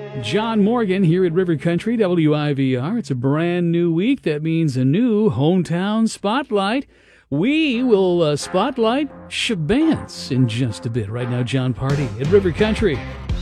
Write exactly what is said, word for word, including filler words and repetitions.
John Morgan here at River Country, W I V R. It's a brand new week. That means a new hometown spotlight. We will uh, spotlight Shabance in just a bit. Right now, John Party at River Country.